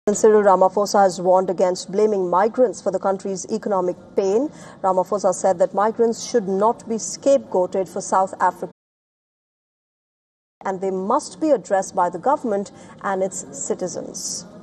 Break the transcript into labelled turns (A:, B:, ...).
A: Cyril Ramaphosa has warned against blaming migrants for the country's economic pain. Ramaphosa said that migrants should not be scapegoated for South Africa and they must be addressed by the government and its citizens.